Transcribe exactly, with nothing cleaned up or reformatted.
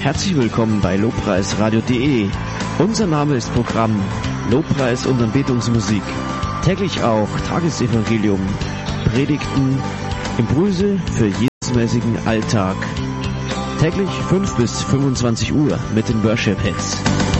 Herzlich willkommen bei lobpreisradio punkt de. Unser Name ist Programm Lobpreis und Anbetungsmusik. Täglich auch Tagesevangelium, Predigten, Impulse für jesusmäßigen Alltag. Täglich fünf bis fünfundzwanzig Uhr mit den Worship Hits.